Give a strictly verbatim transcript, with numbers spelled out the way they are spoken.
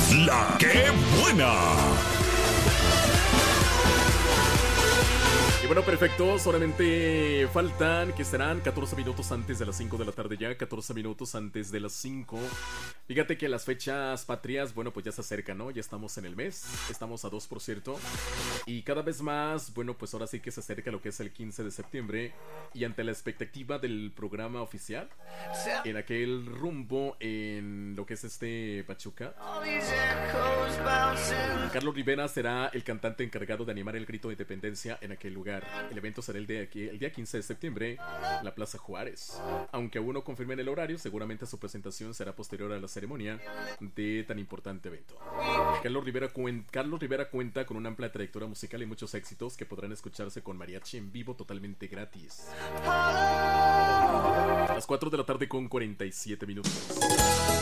La que buena. Y bueno, perfecto, solamente faltan, que serán catorce minutos antes de las cinco de la tarde ya, catorce minutos antes de las cinco. Fíjate que las fechas patrias, bueno, pues ya se acercan, ¿no? Ya estamos en el mes, estamos a dos, por cierto. Y cada vez más, bueno, pues ahora sí que se acerca lo que es el quince de septiembre. Y ante la expectativa del programa oficial, en aquel rumbo en lo que es este Pachuca, Carlos Rivera será el cantante encargado de animar el grito de independencia en aquel lugar. El evento será el, de aquí, el día quince de septiembre en la Plaza Juárez. Aunque aún no confirmen el horario, seguramente su presentación será posterior a la ceremonia de tan importante evento. Carlos Rivera, cuen, Carlos Rivera cuenta con una amplia trayectoria musical y muchos éxitos que podrán escucharse con mariachi en vivo totalmente gratis. A las cuatro de la tarde con cuarenta y siete minutos.